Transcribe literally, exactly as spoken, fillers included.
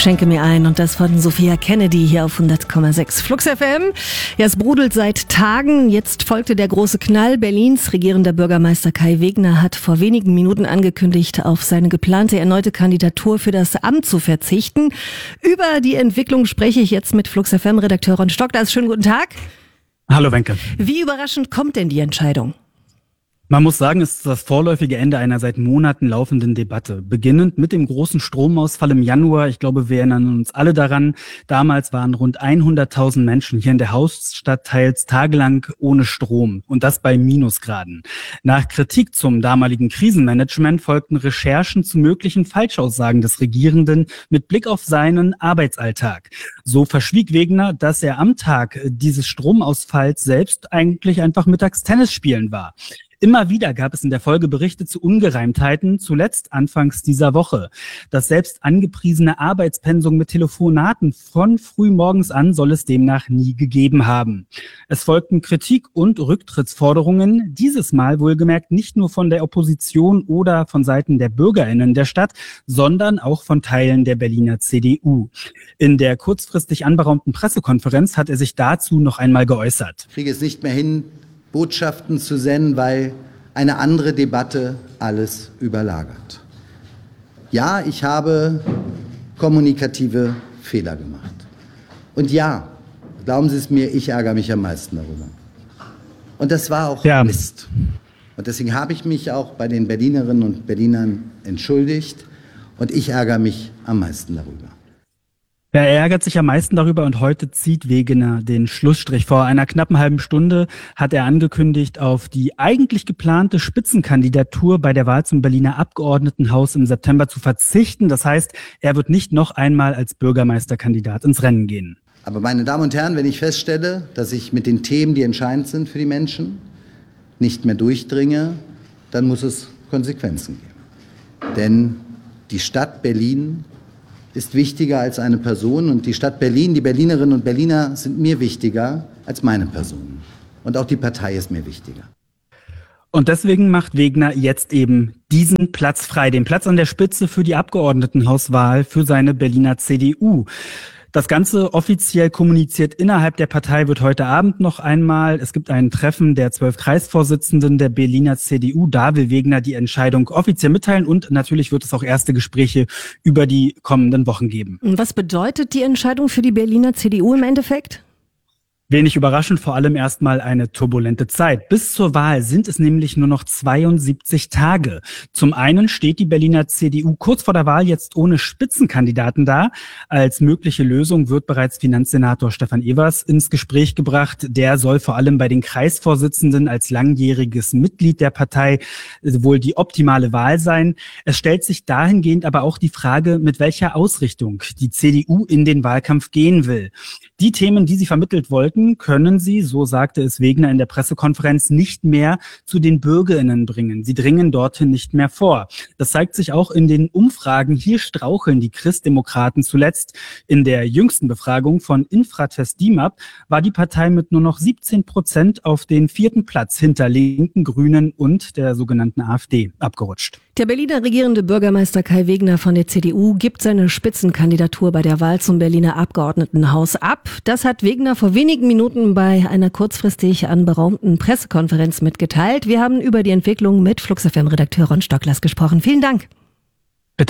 Schenke mir ein und das von Sophia Kennedy hier auf hundert Komma sechs Flux F M. Ja, es brodelt seit Tagen. Jetzt folgte der große Knall. Berlins regierender Bürgermeister Kai Wegner hat vor wenigen Minuten angekündigt, auf seine geplante erneute Kandidatur für das Amt zu verzichten. Über die Entwicklung spreche ich jetzt mit Flux F M-Redakteur Ron Stocklas. Schönen guten Tag. Hallo Wenke. Wie überraschend kommt denn die Entscheidung? Man muss sagen, es ist das vorläufige Ende einer seit Monaten laufenden Debatte. Beginnend mit dem großen Stromausfall im Januar. Ich glaube, wir erinnern uns alle daran. Damals waren rund hunderttausend Menschen hier in der Hauptstadt teils tagelang ohne Strom. Und das bei Minusgraden. Nach Kritik zum damaligen Krisenmanagement folgten Recherchen zu möglichen Falschaussagen des Regierenden mit Blick auf seinen Arbeitsalltag. So verschwieg Wegner, dass er am Tag dieses Stromausfalls selbst eigentlich einfach mittags Tennis spielen war. Immer wieder gab es in der Folge Berichte zu Ungereimtheiten, zuletzt anfangs dieser Woche. Das selbst angepriesene Arbeitspensum mit Telefonaten von frühmorgens an soll es demnach nie gegeben haben. Es folgten Kritik und Rücktrittsforderungen, dieses Mal wohlgemerkt nicht nur von der Opposition oder von Seiten der BürgerInnen der Stadt, sondern auch von Teilen der Berliner C D U. In der kurzfristig anberaumten Pressekonferenz hat er sich dazu noch einmal geäußert. Ich kriege es nicht mehr hin, Botschaften zu senden, weil eine andere Debatte alles überlagert. Ja, ich habe kommunikative Fehler gemacht. Und ja, glauben Sie es mir, ich ärgere mich am meisten darüber. Und das war auch ja. Mist. Und deswegen habe ich mich auch bei den Berlinerinnen und Berlinern entschuldigt. Und ich ärgere mich am meisten darüber. Er ärgert sich am meisten darüber und heute zieht Wegner den Schlussstrich. Vor einer knappen halben Stunde hat er angekündigt, auf die eigentlich geplante Spitzenkandidatur bei der Wahl zum Berliner Abgeordnetenhaus im September zu verzichten. Das heißt, er wird nicht noch einmal als Bürgermeisterkandidat ins Rennen gehen. Aber meine Damen und Herren, wenn ich feststelle, dass ich mit den Themen, die entscheidend sind für die Menschen, nicht mehr durchdringe, dann muss es Konsequenzen geben. Denn die Stadt Berlin ist wichtiger als eine Person und die Stadt Berlin, die Berlinerinnen und Berliner sind mir wichtiger als meine Person. Und auch die Partei ist mir wichtiger. Und deswegen macht Wegner jetzt eben diesen Platz frei, den Platz an der Spitze für die Abgeordnetenhauswahl für seine Berliner C D U. Das Ganze offiziell kommuniziert innerhalb der Partei wird heute Abend noch einmal. Es gibt ein Treffen der zwölf Kreisvorsitzenden der Berliner C D U. Da will Wegner die Entscheidung offiziell mitteilen und natürlich wird es auch erste Gespräche über die kommenden Wochen geben. Was bedeutet die Entscheidung für die Berliner C D U im Endeffekt? Wenig überraschend, vor allem erstmal eine turbulente Zeit. Bis zur Wahl sind es nämlich nur noch zweiundsiebzig Tage. Zum einen steht die Berliner C D U kurz vor der Wahl jetzt ohne Spitzenkandidaten da. Als mögliche Lösung wird bereits Finanzsenator Stefan Evers ins Gespräch gebracht. Der soll vor allem bei den Kreisvorsitzenden als langjähriges Mitglied der Partei wohl die optimale Wahl sein. Es stellt sich dahingehend aber auch die Frage, mit welcher Ausrichtung die C D U in den Wahlkampf gehen will. Die Themen, die sie vermittelt wollten, können sie, so sagte es Wegner in der Pressekonferenz, nicht mehr zu den BürgerInnen bringen. Sie dringen dorthin nicht mehr vor. Das zeigt sich auch in den Umfragen. Hier straucheln die Christdemokraten zuletzt. In der jüngsten Befragung von Infratest D I M A P war die Partei mit nur noch siebzehn Prozent auf den vierten Platz hinter Linken, Grünen und der sogenannten AfD abgerutscht. Der Berliner regierende Bürgermeister Kai Wegner von der C D U gibt seine Spitzenkandidatur bei der Wahl zum Berliner Abgeordnetenhaus ab. Das hat Wegner vor wenigen Minuten bei einer kurzfristig anberaumten Pressekonferenz mitgeteilt. Wir haben über die Entwicklung mit Flux F M-Redakteur Ron Stocklas gesprochen. Vielen Dank.